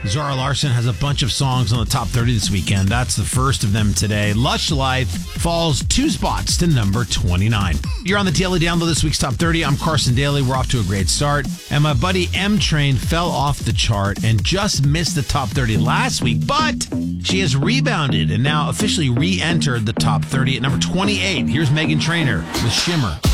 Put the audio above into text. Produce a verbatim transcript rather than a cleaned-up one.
Zara Larsson has a bunch of songs on the top thirty this weekend. That's the first of them today. Lush Life falls two spots to number twenty-nine. You're on the Daily Download, this week's top thirty. I'm Carson Daly. We're off to a great start. And my buddy M Train fell off the chart and just missed the top thirty last week, but she has rebounded and now officially re-entered the top thirty at number twenty-eight. Here's Meghan Trainor with Shimmer.